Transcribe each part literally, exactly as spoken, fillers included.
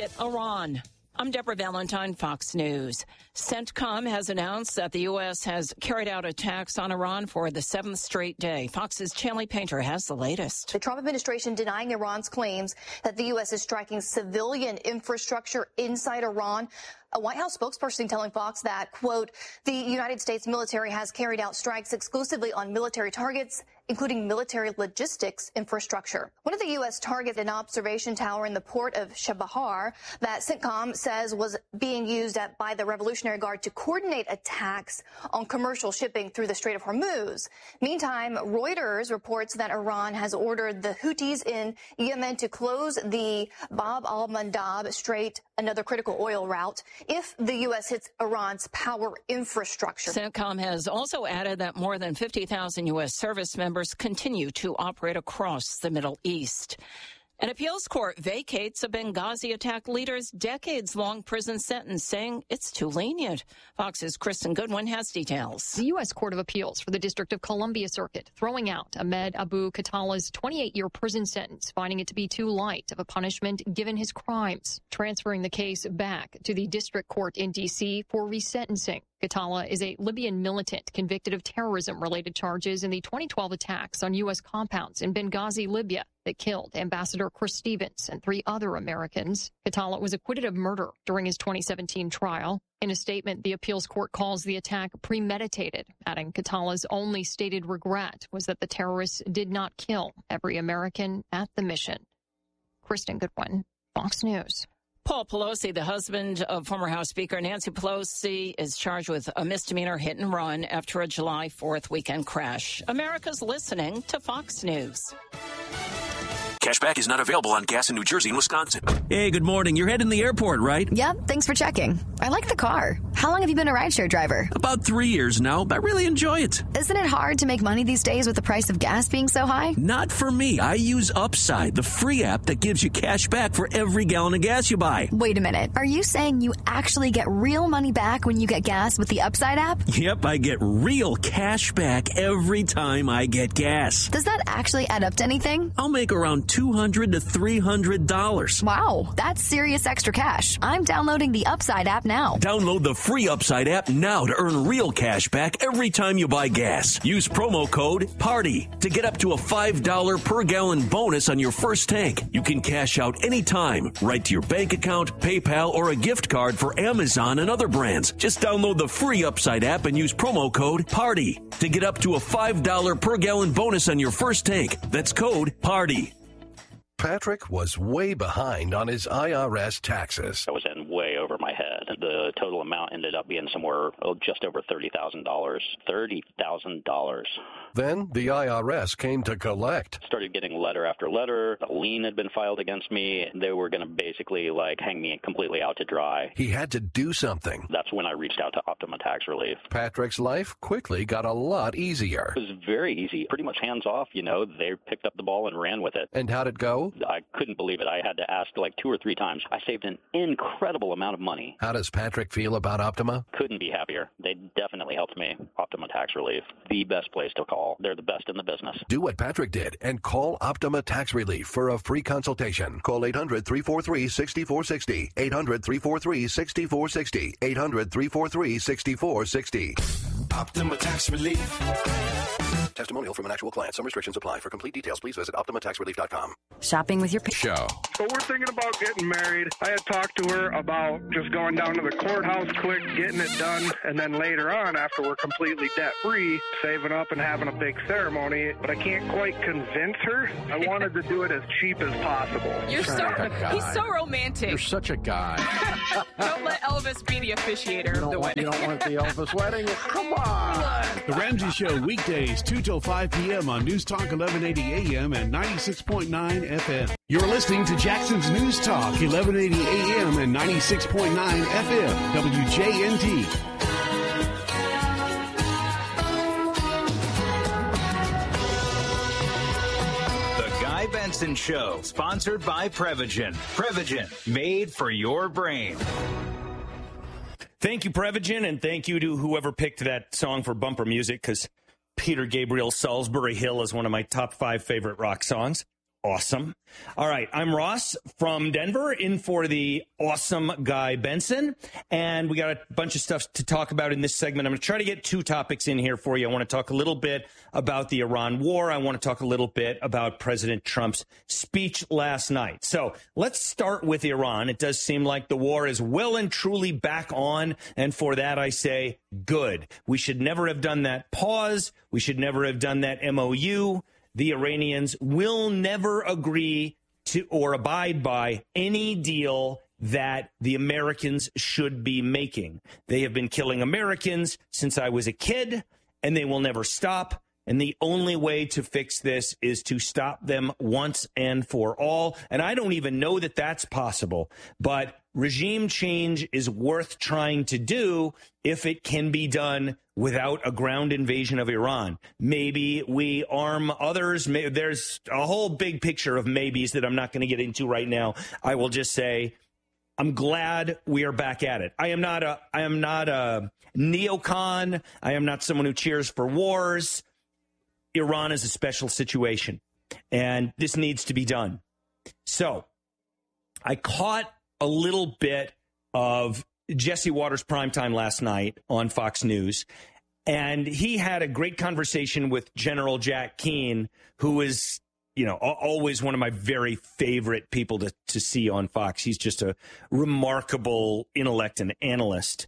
hit Iran. I'm Deborah Valentine, Fox News. CENTCOM has announced that the U S has carried out attacks on Iran for the seventh straight day. Fox's Chanley Painter has the latest. The Trump administration denying Iran's claims that the U S is striking civilian infrastructure inside Iran. A White House spokesperson telling Fox that, quote, the United States military has carried out strikes exclusively on military targets, including military logistics infrastructure. One of the U S targets, an observation tower in the port of Chabahar that CENTCOM says was being used at, by the Revolutionary Guard to coordinate attacks on commercial shipping through the Strait of Hormuz. Meantime, Reuters reports that Iran has ordered the Houthis in Yemen to close the Bab al-Mandab Strait, another critical oil route, if the U S hits Iran's power infrastructure. CENTCOM has also added that more than fifty thousand U S service members continue to operate across the Middle East. An appeals court vacates a Benghazi attack leader's decades-long prison sentence, saying it's too lenient. Fox's Kristen Goodwin has details. The U S Court of Appeals for the District of Columbia Circuit throwing out Ahmed Abu Khattala's twenty-eight-year prison sentence, finding it to be too light of a punishment given his crimes, transferring the case back to the district court in D C for resentencing. Khattala is a Libyan militant convicted of terrorism-related charges in the twenty twelve attacks on U S compounds in Benghazi, Libya, that killed Ambassador Chris Stevens and three other Americans. Khattala was acquitted of murder during his twenty seventeen trial. In a statement, the appeals court calls the attack premeditated, adding Khattala's only stated regret was that the terrorists did not kill every American at the mission. Kristen Goodwin, Fox News. Paul Pelosi, the husband of former House Speaker Nancy Pelosi, is charged with a misdemeanor hit and run after a July fourth weekend crash. America's listening to Fox News. Cashback is not available on gas in New Jersey and Wisconsin. Hey, good morning. You're heading to the airport, right? Yep, thanks for checking. I like the car. How long have you been a rideshare driver? About three years now, but I really enjoy it. Isn't it hard to make money these days with the price of gas being so high? Not for me. I use Upside, the free app that gives you cash back for every gallon of gas you buy. Wait a minute. Are you saying you actually get real money back when you get gas with the Upside app? Yep, I get real cash back every time I get gas. Does that actually add up to anything? I'll make around two hundred to three hundred dollars. Wow, that's serious extra cash. I'm downloading the Upside app now. Download the free Upside app now to earn real cash back every time you buy gas. Use promo code PARTY to get up to a five dollars per gallon bonus on your first tank. You can cash out anytime, right to your bank account, PayPal, or a gift card for Amazon and other brands. Just download the free Upside app and use promo code PARTY to get up to a five dollars per gallon bonus on your first tank. That's code PARTY. Patrick was way behind on his I R S taxes. I was in way over my head. The total amount ended up being somewhere oh, just over thirty thousand dollars. thirty thousand dollars. Then the I R S came to collect. Started getting letter after letter. A lien had been filed against me. They were going to basically like hang me completely out to dry. He had to do something. That's when I reached out to Optima Tax Relief. Patrick's life quickly got a lot easier. It was very easy. Pretty much hands off, you know. They picked up the ball and ran with it. And how'd it go? I couldn't believe it. I had to ask like two or three times. I saved an incredible amount of money. How does Patrick feel about Optima? Couldn't be happier. They definitely helped me. Optima Tax Relief, the best place to call. They're the best in the business. Do what Patrick did and call Optima Tax Relief for a free consultation. Call eight hundred, three four three, six four six zero. eight hundred, three four three, six four six zero. eight hundred, three four three, six four six zero. Optima Tax Relief. Testimonial from an actual client. Some restrictions apply. For complete details, please visit optima tax relief dot com. Shopping with your show. So we're thinking about getting married. I had talked to her about just going down to the courthouse quick, getting it done, and then later on, after we're completely debt-free, saving up and having a big ceremony. But I can't quite convince her. I wanted to do it as cheap as possible. You're so, he's so romantic. You're such a guy. Don't let Elvis be the officiator of the want, wedding. You don't want the Elvis wedding? Come on. The Ramsey Show, weekdays, two till five p.m. on News Talk eleven eighty A M and ninety-six point nine F M. You're listening to Jackson's News Talk eleven eighty A M and ninety-six point nine F M, W J N T. The Guy Benson Show, sponsored by Prevagen. Prevagen, made for your brain. Thank you, Prevagen, and thank you to whoever picked that song for bumper music, because Peter Gabriel Salisbury Hill is one of my top five favorite rock songs. awesome. All right, I'm Ross from Denver, in for the awesome Guy Benson, and we got a bunch of stuff to talk about in this segment. I'm going to try to get two topics in here for you. I want to talk a little bit about the Iran war. I want to talk a little bit about President Trump's speech last night. So let's start with Iran. It does seem like the war is well and truly back on, and for that I say good. We should never have done that pause. We should never have done that M O U. The Iranians will never agree to or abide by any deal that the Americans should be making. They have been killing Americans since I was a kid, and they will never stop. And the only way to fix this is to stop them once and for all. And I don't even know that that's possible. But regime change is worth trying to do if it can be done without a ground invasion of Iran. Maybe we arm others. There's a whole big picture of maybes that I'm not going to get into right now. I will just say I'm glad we are back at it. I am not a I am not a neocon. I am not someone who cheers for wars. Iran is a special situation, and this needs to be done. So I caught a little bit of Jesse Watters' primetime last night on Fox News, and he had a great conversation with General Jack Keane, who is, you know, always one of my very favorite people to, to see on Fox. He's just a remarkable intellect and analyst.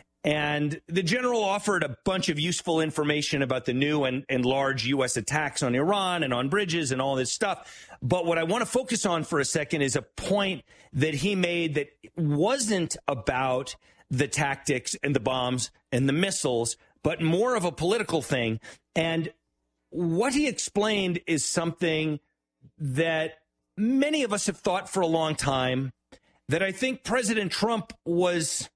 And the general offered a bunch of useful information about the new and, and large U S attacks on Iran and on bridges and all this stuff. But what I want to focus on for a second is a point that he made that wasn't about the tactics and the bombs and the missiles, but more of a political thing. And what he explained is something that many of us have thought for a long time, that I think President Trump was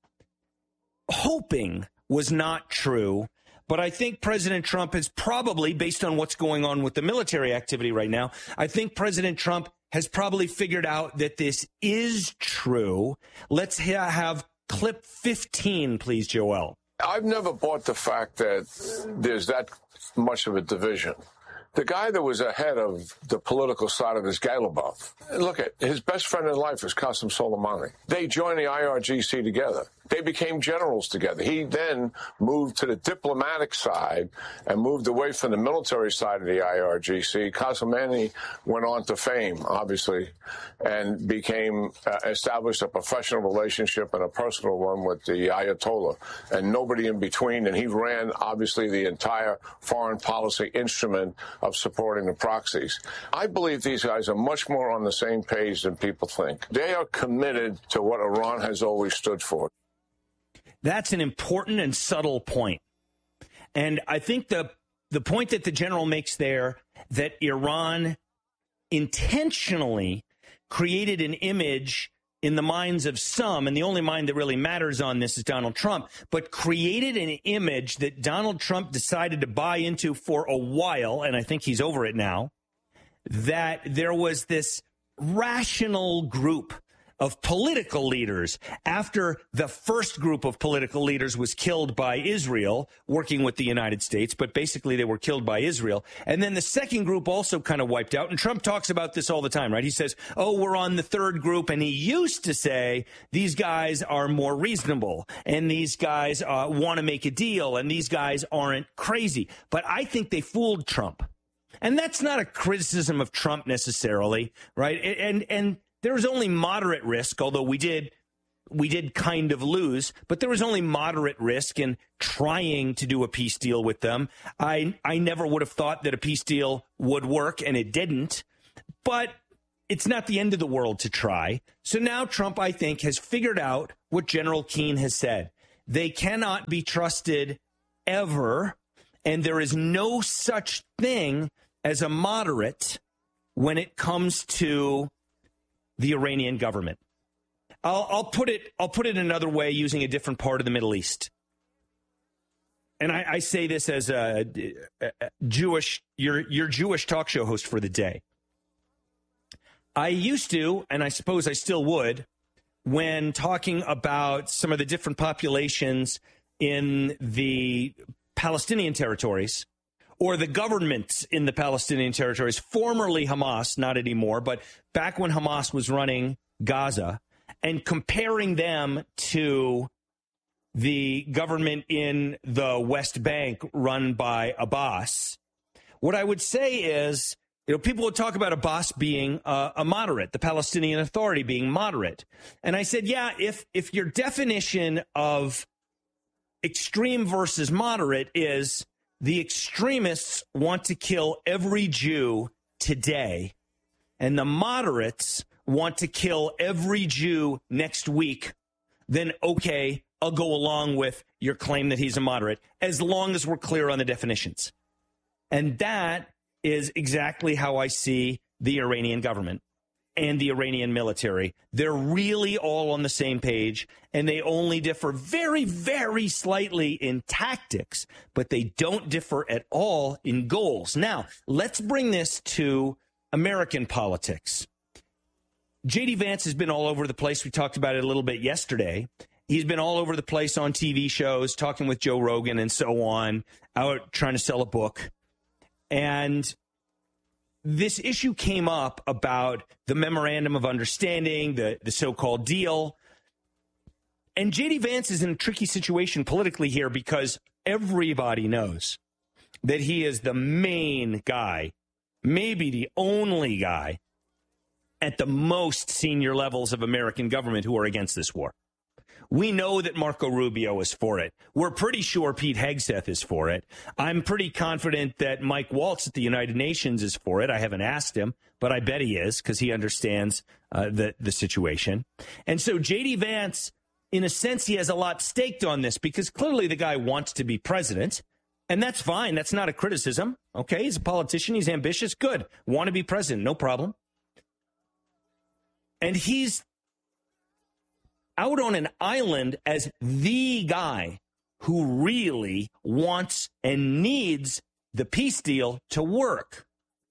hoping was not true. But I think President Trump has probably, based on what's going on with the military activity right now, I think President Trump has probably figured out that this is true. Let's ha- have clip fifteen, please, Joel. I've never bought the fact that there's that much of a division. The guy that was ahead of the political side of this Galibov, look at his best friend in life is Qasem Soleimani. They joined the I R G C together. They became generals together. He then moved to the diplomatic side and moved away from the military side of the I R G C. Soleimani went on to fame, obviously, and became uh, established a professional relationship and a personal one with the Ayatollah, and nobody in between. And he ran, obviously, the entire foreign policy instrument of supporting the proxies. I believe these guys are much more on the same page than people think. They are committed to what Iran has always stood for. That's an important and subtle point. And I think the the point that the general makes there, that Iran intentionally created an image in the minds of some, and the only mind that really matters on this is Donald Trump, but created an image that Donald Trump decided to buy into for a while, and I think he's over it now, that there was this rational group of political leaders after the first group of political leaders was killed by Israel, working with the United States, but basically they were killed by Israel. And then the second group also kind of wiped out. And Trump talks about this all the time, right? He says, oh, we're on the third group. And he used to say, these guys are more reasonable and these guys uh, want to make a deal and these guys aren't crazy. But I think they fooled Trump. And that's not a criticism of Trump necessarily, right? And, and, there was only moderate risk, although we did we did kind of lose, but there was only moderate risk in trying to do a peace deal with them. I I never would have thought that a peace deal would work, and it didn't. But it's not the end of the world to try. So now Trump, I think, has figured out what General Keane has said. They cannot be trusted ever, and there is no such thing as a moderate when it comes to the Iranian government. I'll, I'll put it. I'll put it another way, using a different part of the Middle East. And I, I say this as a, a Jewish, your your Jewish talk show host for the day. I used to, and I suppose I still would, when talking about some of the different populations in the Palestinian territories, or the governments in the Palestinian territories, formerly Hamas, not anymore, but back when Hamas was running Gaza, and comparing them to the government in the West Bank run by Abbas, what I would say is, you know, people would talk about Abbas being uh, a moderate, the Palestinian Authority being moderate. And I said, yeah, if if your definition of extreme versus moderate is the extremists want to kill every Jew today, and the moderates want to kill every Jew next week, then okay, I'll go along with your claim that he's a moderate, as long as we're clear on the definitions. And that is exactly how I see the Iranian government and the Iranian military. They're really all on the same page, and they only differ very, very slightly in tactics, but they don't differ at all in goals. Now, let's bring this to American politics. J D. Vance has been all over the place. We talked about it a little bit yesterday. He's been all over the place on T V shows, talking with Joe Rogan and so on, out trying to sell a book. And this issue came up about the memorandum of understanding, the, the so-called deal. And J D. Vance is in a tricky situation politically here because everybody knows that he is the main guy, maybe the only guy at the most senior levels of American government who are against this war. We know that Marco Rubio is for it. We're pretty sure Pete Hegseth is for it. I'm pretty confident that Mike Waltz at the United Nations is for it. I haven't asked him, but I bet he is because he understands uh, the, the situation. And so J D. Vance, in a sense, he has a lot staked on this because clearly the guy wants to be president. And that's fine. That's not a criticism. Okay, he's a politician. He's ambitious. Good. Want to be president. No problem. And he's out on an island as the guy who really wants and needs the peace deal to work.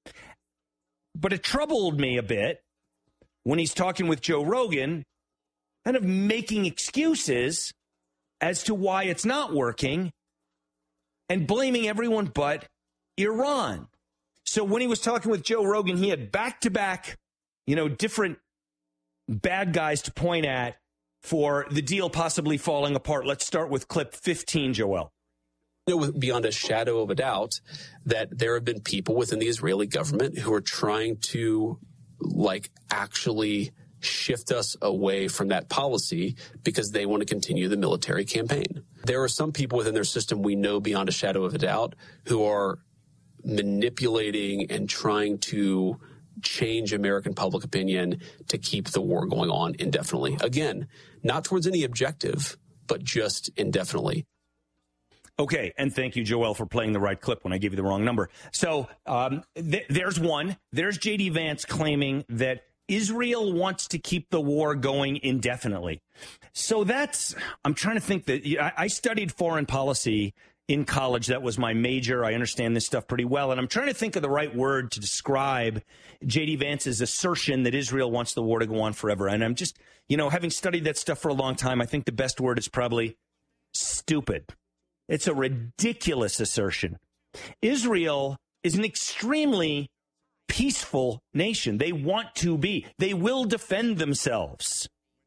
But it troubled me a bit when he's talking with Joe Rogan, kind of making excuses as to why it's not working and blaming everyone but Iran. So when he was talking with Joe Rogan, he had back-to-back, you know, different bad guys to point at for the deal possibly falling apart. Let's start with clip fifteen, Joel. You know, beyond a shadow of a doubt that there have been people within the Israeli government who are trying to, like, actually shift us away from that policy because they want to continue the military campaign. There are some people within their system we know beyond a shadow of a doubt who are manipulating and trying to change American public opinion to keep the war going on indefinitely. Again, not towards any objective, but just indefinitely. Okay, and thank you, Joel, for playing the right clip when I gave you the wrong number. So um, th- there's one. There's J D. Vance claiming that Israel wants to keep the war going indefinitely. So that's, I'm trying to think that, I, I studied foreign policy in college. That was my major. I understand this stuff pretty well. And I'm trying to think of the right word to describe J D. Vance's assertion that Israel wants the war to go on forever. And I'm just, you know, having studied that stuff for a long time, I think the best word is probably stupid. It's a ridiculous assertion. Israel is an extremely peaceful nation. They want to be. They will defend themselves.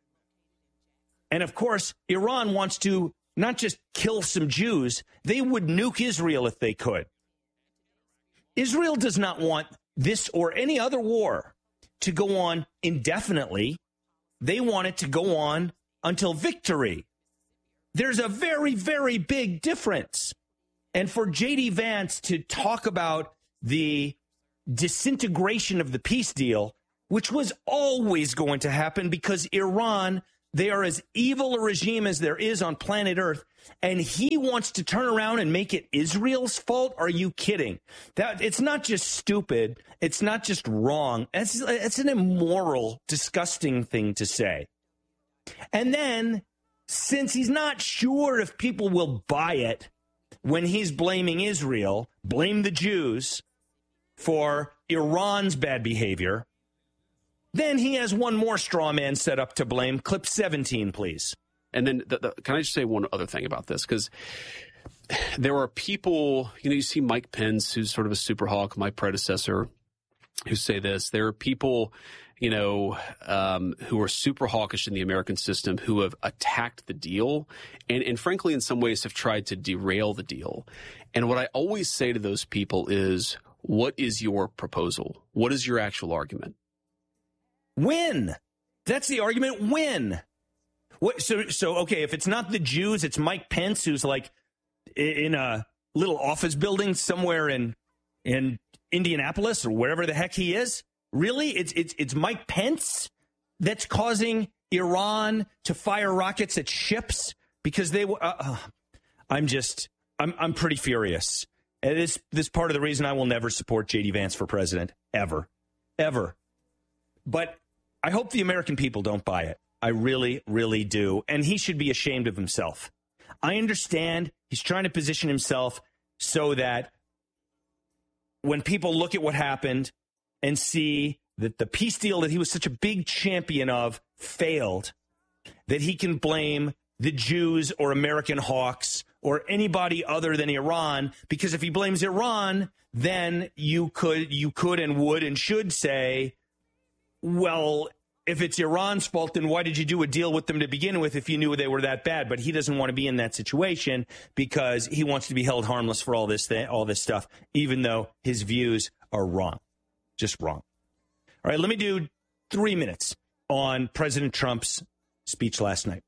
And of course, Iran wants to not just kill some Jews, they would nuke Israel if they could. Israel does not want this or any other war to go on indefinitely. They want it to go on until victory. There's a very, very big difference. And for J D. Vance to talk about the disintegration of the peace deal, which was always going to happen because Iran, they are as evil a regime as there is on planet Earth, and he wants to turn around and make it Israel's fault? Are you kidding? That it's not just stupid. It's not just wrong. It's, it's an immoral, disgusting thing to say. And then, since he's not sure if people will buy it when he's blaming Israel, blame the Jews for Iran's bad behavior, then he has one more straw man set up to blame. Clip seventeen, please. And then the, the, can I just say one other thing about this? Because there are people, you know, you see Mike Pence, who's sort of a super hawk, my predecessor, who say this. There are people, you know, um, who are super hawkish in the American system who have attacked the deal and, and frankly, in some ways have tried to derail the deal. And what I always say to those people is, what is your proposal? What is your actual argument? Win. That's the argument. Win. What, so, so, okay, if it's not the Jews, it's Mike Pence, who's like in a little office building somewhere in in Indianapolis or wherever the heck he is. Really? It's it's it's Mike Pence that's causing Iran to fire rockets at ships because they were. Uh, uh, I'm just I'm I'm pretty furious. And this this part of the reason I will never support J D Vance for president ever, ever. But I hope the American people don't buy it. I really, really do. And he should be ashamed of himself. I understand he's trying to position himself so that when people look at what happened and see that the peace deal that he was such a big champion of failed, that he can blame the Jews or American hawks or anybody other than Iran, because if he blames Iran, then you could, you could and would and should say, well, if it's Iran's fault, then why did you do a deal with them to begin with if you knew they were that bad? But he doesn't want to be in that situation because he wants to be held harmless for all this thing, all this stuff, even though his views are wrong, just wrong. All right, let me do three minutes on President Trump's speech last night.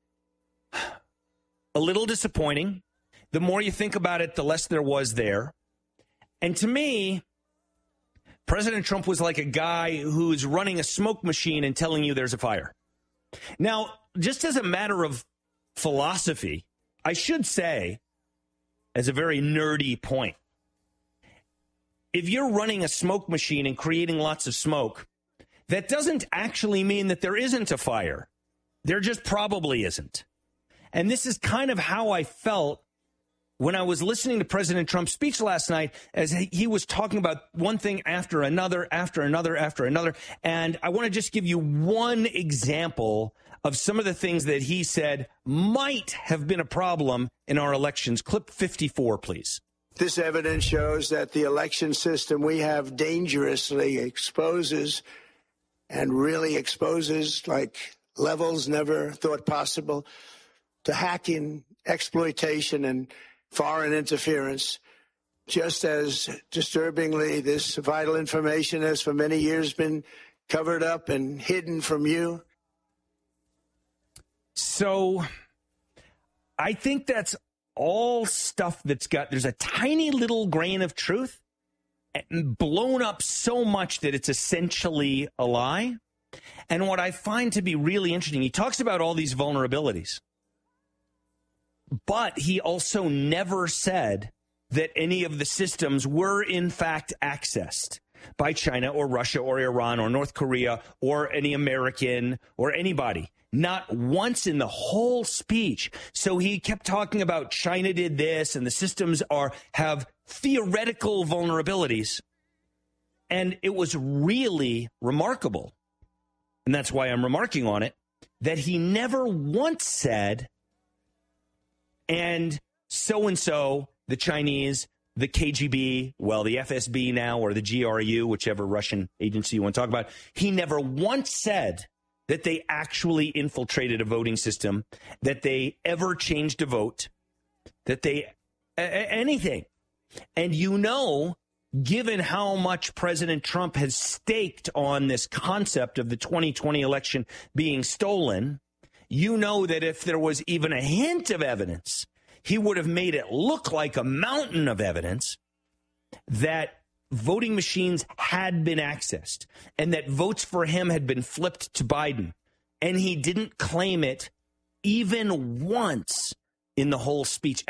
A little disappointing. The more you think about it, the less there was there. And to me, President Trump was like a guy who's running a smoke machine and telling you there's a fire. Now, just as a matter of philosophy, I should say, as a very nerdy point, if you're running a smoke machine and creating lots of smoke, that doesn't actually mean that there isn't a fire. There just probably isn't. And this is kind of how I felt when I was listening to President Trump's speech last night, as he was talking about one thing after another, after another, after another. And I want to just give you one example of some of the things that he said might have been a problem in our elections. Clip fifty-four, please. This evidence shows that the election system we have dangerously exposes and really exposes like levels never thought possible to hacking, exploitation, and foreign interference. Just as disturbingly, this vital information has for many years been covered up and hidden from you. So I think that's all stuff that's got, there's a tiny little grain of truth blown up so much that it's essentially a lie. And what I find to be really interesting, he talks about all these vulnerabilities. But he also never said that any of the systems were, in fact, accessed by China or Russia or Iran or North Korea or any American or anybody. Not once in the whole speech. So he kept talking about China did this and the systems are have theoretical vulnerabilities. And it was really remarkable, and that's why I'm remarking on it, that he never once said, and so-and-so, the Chinese, the K G B, well, the F S B now, or the G R U, whichever Russian agency you want to talk about, he never once said that they actually infiltrated a voting system, that they ever changed a vote, that they, a- anything. And you know, given how much President Trump has staked on this concept of the twenty twenty election being stolen, you know that if there was even a hint of evidence, he would have made it look like a mountain of evidence that voting machines had been accessed and that votes for him had been flipped to Biden. And he didn't claim it even once in the whole speech.